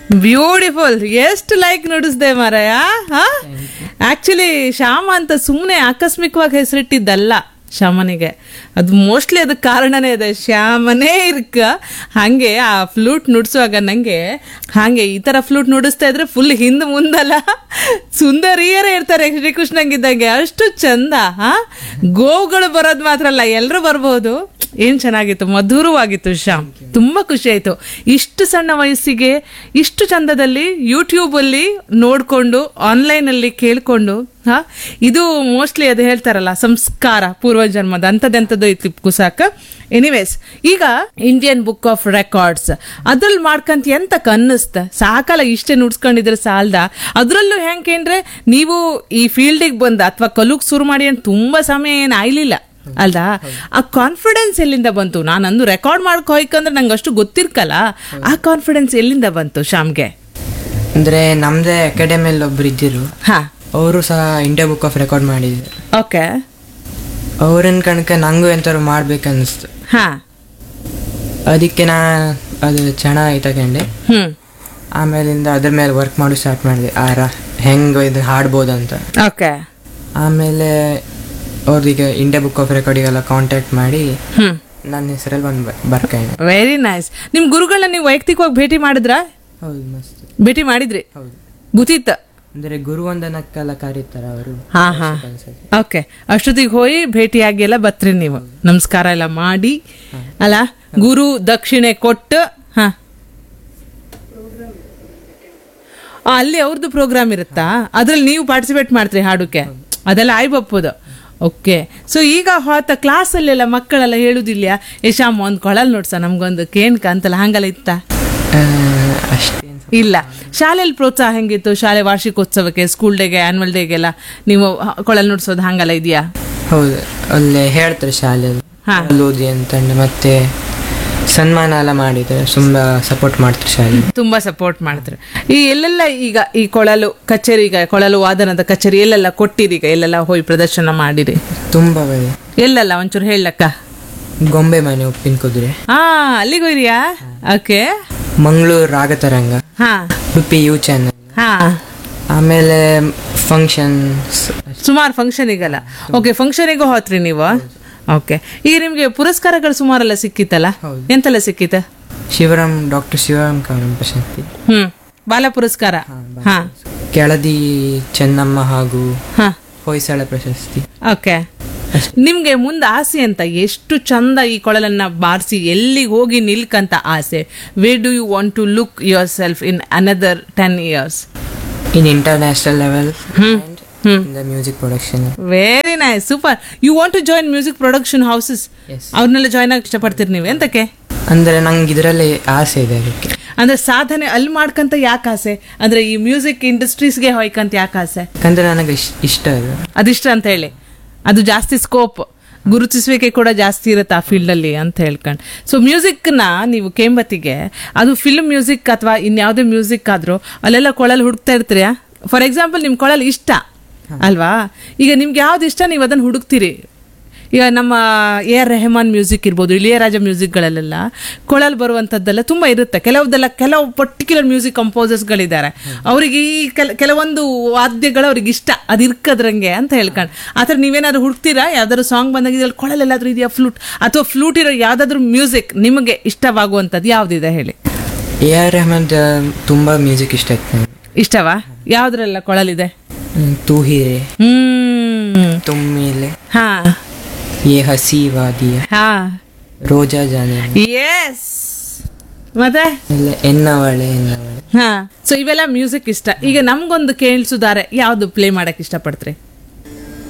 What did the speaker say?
Beautiful. ಎಷ್ಟು like ನುಡಿಸ್ದೆ ಮಾರಾಯ. Actually Shyama ಅಂತ ಸುಮ್ಮನೆ ಆಕಸ್ಮಿಕವಾಗಿ ಹೆಸರಿಟ್ಟಿದ್ದಲ್ಲ ಶ್ಯಾಮನಿಗೆ. ಅದು ಮೋಸ್ಟ್ಲಿ ಅದಕ್ಕೆ ಕಾರಣನೇ ಇದೆ, ಶ್ಯಾಮನೇ ಇರ್ಕ. ಹಾಗೆ ಆ ಫ್ಲೂಟ್ ನುಡಿಸುವಾಗ ನಂಗೆ ಹಾಗೆ ಈ ತರ ಫ್ಲೂಟ್ ನುಡಿಸ್ತಾ ಇದ್ರೆ ಫುಲ್ ಹಿಂದ್ ಮುಂದಲ್ಲ ಸುಂದರಿಯರೇ ಇರ್ತಾರೆ ಶ್ರೀಕೃಷ್ಣಂಗಿದ್ದಂಗೆ, ಅಷ್ಟು ಚಂದ. ಗೋವುಗಳು ಬರೋದು ಮಾತ್ರ ಅಲ್ಲ, ಎಲ್ಲರೂ ಬರ್ಬೋದು. ಏನ್ ಚೆನ್ನಾಗಿತ್ತು, ಮಧುರವಾಗಿತ್ತು ಶ್ಯಾಮ್. ತುಂಬಾ ಖುಷಿ ಆಯ್ತು. ಇಷ್ಟು ಸಣ್ಣ ವಯಸ್ಸಿಗೆ ಇಷ್ಟು ಚಂದದಲ್ಲಿ ಯೂಟ್ಯೂಬ್ ಅಲ್ಲಿ ನೋಡ್ಕೊಂಡು ಆನ್ಲೈನ್ ಅಲ್ಲಿ ಕೇಳ್ಕೊಂಡು, ಇದು ಮೋಸ್ಟ್ಲಿ ಅದು ಹೇಳ್ತಾರಲ್ಲ ಸಂಸ್ಕಾರ ಪೂರ್ವಜನ್ಮದ ಅಂತದೆಂತದ್ದು ಇತ್ತು ಕುಸಾಕ. ಎನಿವೇಸ್, ಈಗ ಇಂಡಿಯನ್ ಬುಕ್ ಆಫ್ ರೆಕಾರ್ಡ್ಸ್ ಅದ್ರಲ್ಲಿ ಮಾಡ್ಕಂತ ಎಂತ ಕನ್ನಿಸ್ತ ಸಾಕಲ್ಲ, ಇಷ್ಟೇ ನುಡ್ಸ್ಕೊಂಡಿದ್ರೆ ಸಾಲ್ದ. ಅದ್ರಲ್ಲೂ ಹೆಂಗೇನ್ರೆ ನೀವು ಈ ಫೀಲ್ಡಿಗೆ ಬಂದ ಅಥವಾ ಕಲುಗ್ ಶುರು ಮಾಡಿ ಅಂತ ತುಂಬಾ ಸಮಯ ಏನು ಆಯ್ಲಿಲ್ಲ ಅಲ್ದಾ. ಆ ಕಾನ್ಫಿಡೆನ್ಸ್ ಎಲ್ಲಿಂದ ಬಂತು? ನಾನಂದು ರೆಕಾರ್ಡ್ ಮಾಡ್ಕೊ ಹೋಯ್ಕಂದ್ರೆ ನಂಗೆ ಅಷ್ಟು ಗೊತ್ತಿರ್ಕಲ್ಲ, ಆ ಕಾನ್ಫಿಡೆನ್ಸ್ ಎಲ್ಲಿಂದ ಬಂತು ಶ್ಯಾಮ್ಗೆ? ಅಂದ್ರೆ ನಮ್ದೇ ಅಕಾಡೆಮಿಯಲ್ಲಿ ಒಬ್ರು ಇದ್ದಿರು, ಅವರು ಸಹ ಇಂಡಿಯಾ ಬುಕ್ ಆಫ್ ರೆಕಾರ್ಡ್ ಮಾಡಿದ್ರು. ಓಕೆ. ಅವ್ರನ್ ಕಣಕ ನಂಗೂ ಎಂತಾರು ಮಾಡ್ಬೇಕನ್ನಿಸ್ತು. ಅದಕ್ಕೆ ನಾ ಅದು ಚೆನ್ನಾಗಿ ತಗೊಂಡೆ. ಆಮೇಲಿಂದ ಅದ್ರ ಮೇಲೆ ವರ್ಕ್ ಮಾಡಿ ಸ್ಟಾರ್ಟ್ ಮಾಡಿದೆ, ಹೆಂಗ ಇದು ಹಾಡ್ಬೋದಂತ. ಓಕೆ. ಆಮೇಲೆ ಅವ್ರಿಗೆ ಇಂಡಿಯಾ ಬುಕ್ ಆಫ್ ರೆಕಾರ್ಡಿಗೆಲ್ಲ ಕಾಂಟ್ಯಾಕ್ಟ್ ಮಾಡಿ ನನ್ನ ಹೆಸರಲ್ಲಿ ಬಂದು ಬರ್ಕೊಂಡೆ. Very nice. ನಿಮ್ ಗುರುಗಳನ್ನ ನೀವು ವೈಯಕ್ತಿಕವಾಗಿ ಭೇಟಿ ಮಾಡಿದ್ರ? ಹೌದು, ಮಸ್ತ್ ಭೇಟಿ ಮಾಡಿದ್ರಿ. ಹೌದು, ಗೊತ್ತಿತ್ತ ಅಂದ್ರೆ ಗುರುವಂದನಕ್ಕೆಲ್ಲ ಕರೀತಾರ ಅವರು. ಓಕೆ. ಅಷ್ಟೊತ್ತಿಗೆ ಹೋಗಿ ಭೇಟಿಯಾಗಿ ಎಲ್ಲ ಬತ್ರಿ ನೀವು, ನಮಸ್ಕಾರ ಎಲ್ಲ ಮಾಡಿ ಅಲ್ಲ, ಗುರು ದಕ್ಷಿಣೆ ಕೊಟ್ಟು. ಅಲ್ಲಿ ಅವ್ರದ್ದು ಪ್ರೋಗ್ರಾಮ್ ಇರುತ್ತಾ, ಅದ್ರಲ್ಲಿ ನೀವು ಪಾರ್ಟಿಸಿಪೇಟ್ ಮಾಡ್ತೀರಿ ಹಾಡುಕ್ಕೆ, ಅದೆಲ್ಲ ಆಯ್ಬಪ್ಪದು. ಓಕೆ. ಸೊ ಈಗ ಹೊತ್ತ ಕ್ಲಾಸಲ್ಲೆಲ್ಲ ಮಕ್ಕಳೆಲ್ಲ ಹೇಳುದಿಲ್ಲ, ಯಶಾಮ್ ಒಂದ್ ಕೊಳಲ್ ನೋಡ್ಸ ನಮ್ಗೊಂದು ಕೇನ್ಕ ಅಂತಲ್ಲ, ಹಂಗಲ್ಲ ಇತ್ತ? ಇಲ್ಲ. ಶಾಲೆಯಲ್ಲಿ ಪ್ರೋತ್ಸಾಹ ಹೆಂಗಿತ್ತು? ಶಾಲೆ ವಾರ್ಷಿಕೋತ್ಸವಕ್ಕೆ, ಸ್ಕೂಲ್ ಡೇಗೆ, ಆನ್ಯುವಲ್ ಡೇಗೆಲ್ಲ ನೀವು ಕೊಳಲ್ ನುಡ್ಸೋದು ಹಂಗಲ್ಲ ಇದೆಯಾ? ಹೌದು, ಅಲ್ಲೇ ಹೇಳ್ತಾರೆ ಶಾಲೆಯಲ್ಲಿ ಓದಿ ಅಂತಂದು, ಮತ್ತೆ ಸನ್ಮಾನ ಎಲ್ಲ ಮಾಡಿದ್ರೆ ತುಂಬಾ ಸಪೋರ್ಟ್ ಮಾಡ್ತಾರೆ ಶಾಲೆ, ತುಂಬಾ ಸಪೋರ್ಟ್ ಮಾಡ್ತಾರೆ. ಈ ಎಲ್ಲೆಲ್ಲ ಈಗ ಈ ಕೊಳಲು ಕಚೇರಿ, ಈಗ ಕೊಳಲು ವಾದನದ ಕಚೇರಿ ಎಲ್ಲೆಲ್ಲ ಕೊಟ್ಟಿರಿ? ಈಗ ಎಲ್ಲೆಲ್ಲ ಹೋಗಿ ಪ್ರದರ್ಶನ ಮಾಡಿರಿ? ತುಂಬಾ ಎಲ್ಲೆಲ್ಲ ಒಂಚೂರು ಹೇಳಕ್ಕ. ಗೊಂಬೆ ಮನೆ, ಉಪ್ಪಿನ ಕುದುರೆ, ಅಲ್ಲಿಗೆ ಹೋಯ್ರಿಯಾ? Okay. Mangaluru ರಾಗತರಂಗ, Udupi you channel, ಆಮೇಲೆ ಫಂಕ್ಷನ್, ಸುಮಾರು ಫಂಕ್ಷನಿಗಲ್ಲ. ಓಕೆ, ಫಂಕ್ಷನಿಗೂ ಹೋತ್ರಿ ನೀವು? ಓಕೆ. ಈಗ ನಿಮ್ಗೆ ಪುರಸ್ಕಾರಗಳು ಸುಮಾರೆಲ್ಲ ಸಿಕ್ಕಿತ್ತಲ್ಲ, ಎಂತೆಲ್ಲ ಸಿಕ್ಕಿತ್ತ? ಡಾಕ್ಟರ್ ಶಿವರಾಮ್ ಕಾರಂತ ಪ್ರಶಸ್ತಿ, ಬಾಲ ಪುರಸ್ಕಾರ, ಕೆಳದಿ ಚೆನ್ನಮ್ಮ ಹಾಗೂ ಹೊಯ್ಸಳ ಪ್ರಶಸ್ತಿ. ಓಕೆ. ನಿಮ್ಗೆ ಮುಂದೆ ಆಸೆ ಅಂತ, ಎಷ್ಟು ಚಂದ ಈ ಕೊಳಲನ್ನ ಬಾರಿಸಿ ಎಲ್ಲಿಗೆ ಹೋಗಿ ನಿಲ್ಕಂತ ಆಸೆ? Where do you want to look your self in another 10 years? In international level in the music production. Very nice, super. You want to join music production houses? Yes. ಅವ್ರನ್ನೆಲ್ಲ ಜಾಯ್ನ್ ಆಗಿ ಇಷ್ಟಪಡ್ತೀರಿ ನೀವು? ಎಂತಕ್ಕೆ? ಅಂದ್ರೆ ನಂಗೆ ಇದರಲ್ಲಿ ಆಸೆ ಇದೆ. ಅದಕ್ಕೆ ಅಂದ್ರೆ ಸಾಧನೆ ಅಲ್ಲಿ ಮಾಡ್ಕಂತ ಯಾಕೆ ಆಸೆ? ಅಂದ್ರೆ ಈ ಮ್ಯೂಸಿಕ್ ಇಂಡಸ್ಟ್ರೀಸ್ಗೆ ಹೋಯ್ಕಂತ ಯಾಕೆ ಆಸೆ? ಯಾಕಂದ್ರೆ ನನಗೆ ಇಷ್ಟ ಅದಿಷ್ಟ ಅಂತ ಹೇಳಿ, ಅದು ಜಾಸ್ತಿ ಸ್ಕೋಪ್, ಗುರುತಿಸುವಿಕೆ ಕೂಡ ಜಾಸ್ತಿ ಇರುತ್ತೆ ಆ ಫೀಲ್ಡ್ ಅಲ್ಲಿ ಅಂತ ಹೇಳ್ಕೊಂಡು. ಸೊ ಮ್ಯೂಸಿಕ್ ನ ನೀವು ಕೇಂಬತ್ತಿಗೆ, ಅದು ಫಿಲ್ಮ್ ಮ್ಯೂಸಿಕ್ ಅಥವಾ ಇನ್ಯಾವುದೇ ಮ್ಯೂಸಿಕ್ ಆದ್ರೂ ಅಲ್ಲೆಲ್ಲ ಕೊಳಲ್ ಹುಡುಕ್ತಾ ಇರ್ತೀರಾ? ಫಾರ್ ಎಕ್ಸಾಂಪಲ್ ನಿಮ್ ಕೊಳಲ್ ಇಷ್ಟ ಅಲ್ವಾ? ಈಗ ನಿಮ್ಗೆ ಯಾವ್ದು ಇಷ್ಟ ನೀವು ಅದನ್ನು ಹುಡುಕ್ತೀರಿ. ಈಗ ನಮ್ಮ AR ರೆಹಮಾನ್ ಮ್ಯೂಸಿಕ್ ಇರ್ಬೋದು, ಇಳಿಯರಾಜ ಮ್ಯೂಸಿಕ್ಗಳಲ್ಲೆಲ್ಲ ಕೊಳಲ್ ಬರುವಂಥದ್ದೆಲ್ಲ ತುಂಬ ಇರುತ್ತೆ. ಕೆಲವು ಪರ್ಟಿಕ್ಯುಲರ್ ಮ್ಯೂಸಿಕ್ ಕಂಪೋಸರ್ಸ್ಗಳಿದ್ದಾರೆ, ಅವರಿಗೆ ಈ ಕೆಲವೊಂದು ವಾದ್ಯಗಳು ಅವ್ರಿಗೆ ಇಷ್ಟ, ಅದು ಇರ್ಕದ್ರಂಗೆ ಅಂತ ಹೇಳ್ಕೊಂಡು. ಆ ಥರ ನೀವೇನಾದ್ರು ಹುಡುಕ್ತೀರಾ? ಯಾವ್ದಾದ್ರು ಸಾಂಗ್ ಬಂದಾಗ ಇದ್ರಲ್ಲಿ ಕೊಳಲ್ ಎಲ್ಲಾದ್ರೂ ಇದೆಯಾ? ಫ್ಲೂಟ್ ಇರೋ ಯಾವ್ದಾದ್ರು ಮ್ಯೂಸಿಕ್ ನಿಮಗೆ ಇಷ್ಟವಾಗುವಂಥದ್ದು ಯಾವುದಿದೆ ಹೇಳಿ? AR ರೆಹಮಾನ್ ತುಂಬಾ ಮ್ಯೂಸಿಕ್ ಇಷ್ಟ ಆಯ್ತು. ಇಷ್ಟವಾ? ಯಾವ್ದ್ರೆಲ್ಲ ಕೊಳಲಿದೆ? ತೂ ಹೀರೆ, ತುಮ್ಮಿಲೆ, ಯೇ ಹಸಿ ವಾದಿಯ, ರೋಜಾ ಜಾನೆ, ಎಸ್, ಮತ್ತೆ ಎನ್ನವಳೆ. ಸೊ ಇವೆಲ್ಲ ಮ್ಯೂಸಿಕ್ ಇಷ್ಟ. ಈಗ ನಮ್ಗೊಂದು ಕೇಳಿಸುದಾರೆ, ಯಾವ್ದು ಪ್ಲೇ ಮಾಡಕ್ ಇಷ್ಟಪಡ್ತೀರಿ?